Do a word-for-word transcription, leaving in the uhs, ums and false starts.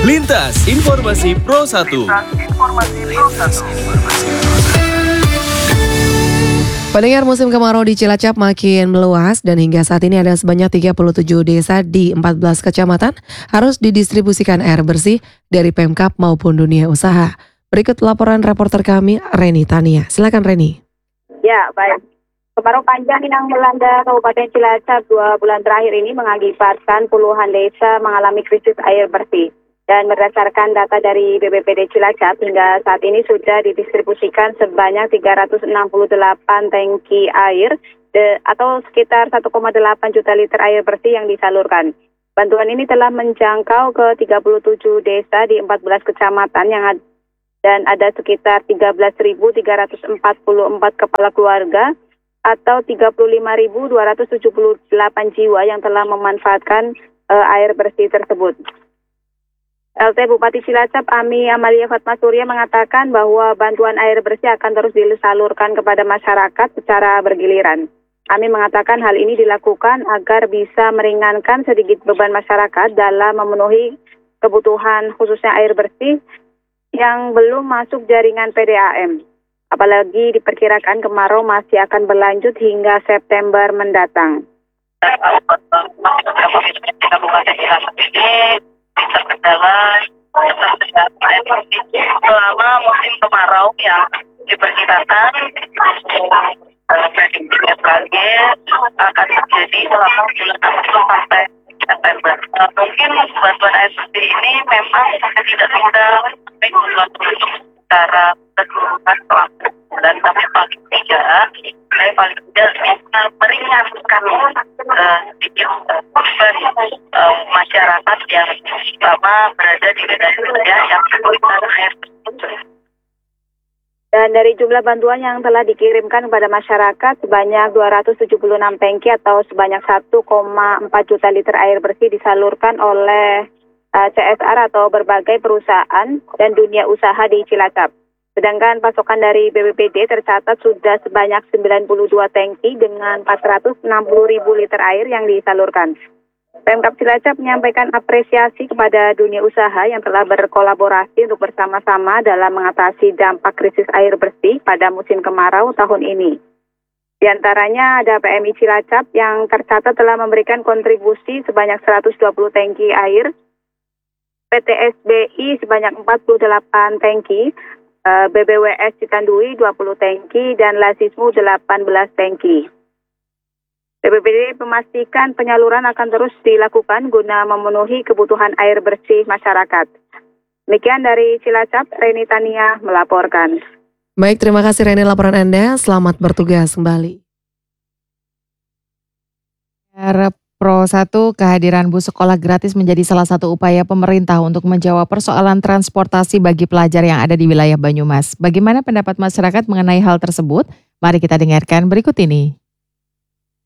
Lintas Informasi Pro satu. Pendengar, musim kemarau di Cilacap makin meluas dan hingga saat ini ada sebanyak tiga puluh tujuh desa di empat belas kecamatan harus didistribusikan air bersih dari Pemkab maupun dunia usaha. Berikut laporan reporter kami, Reni Tania. Silakan Reni. Ya, baik. Kemarau panjang yang melanda Kabupaten Cilacap dua bulan terakhir ini mengakibatkan puluhan desa mengalami krisis air bersih. Dan berdasarkan data dari B P P D Cilacap, hingga saat ini sudah didistribusikan sebanyak tiga ratus enam puluh delapan tangki air de, atau sekitar satu koma delapan juta liter air bersih yang disalurkan. Bantuan ini telah menjangkau ke tiga puluh tujuh desa di empat belas kecamatan yang ada, dan ada sekitar tiga belas ribu tiga ratus empat puluh empat kepala keluarga atau tiga puluh lima ribu dua ratus tujuh puluh delapan jiwa yang telah memanfaatkan uh, air bersih tersebut. L T Bupati Cilacap Ami Amalia Fatma Surya mengatakan bahwa bantuan air bersih akan terus disalurkan kepada masyarakat secara bergiliran. Ami mengatakan hal ini dilakukan agar bisa meringankan sedikit beban masyarakat dalam memenuhi kebutuhan khususnya air bersih yang belum masuk jaringan P D A M. Apalagi diperkirakan kemarau masih akan berlanjut hingga September mendatang. Terkendala selama musim kemarau yang diperkirakan prediksi B M K G akan terjadi selama bulan Agustus sampai September. Uh, mungkin bantuan air bersih ini memang tidak bisa dibantu untuk secara keseluruhan pelaku, dan tapi paling tidak, saya paling tidak bisa meringankan uh, sedikit beban uh, masyarakat yang selama berada di wilayah yang kesulitan air bersih. Dan dari jumlah bantuan yang telah dikirimkan kepada masyarakat sebanyak dua ratus tujuh puluh enam tangki atau sebanyak satu koma empat juta liter air bersih disalurkan oleh uh, C S R atau berbagai perusahaan dan dunia usaha di Cilacap. Sedangkan pasokan dari B P P D tercatat sudah sebanyak sembilan puluh dua tangki dengan empat ratus enam puluh ribu liter air yang disalurkan. Pemkab Cilacap menyampaikan apresiasi kepada dunia usaha yang telah berkolaborasi untuk bersama-sama dalam mengatasi dampak krisis air bersih pada musim kemarau tahun ini. Di antaranya ada P M I Cilacap yang tercatat telah memberikan kontribusi sebanyak seratus dua puluh tangki air, P T S B I sebanyak empat puluh delapan tangki, B B W S Citandui dua puluh tangki, dan Lasismu delapan belas tangki. B P P D memastikan penyaluran akan terus dilakukan guna memenuhi kebutuhan air bersih masyarakat. Demikian dari Cilacap, Reni Tania melaporkan. Baik, terima kasih Reni laporan Anda. Selamat bertugas kembali. Pro satu, kehadiran bus sekolah gratis menjadi salah satu upaya pemerintah untuk menjawab persoalan transportasi bagi pelajar yang ada di wilayah Banyumas. Bagaimana pendapat masyarakat mengenai hal tersebut? Mari kita dengarkan berikut ini.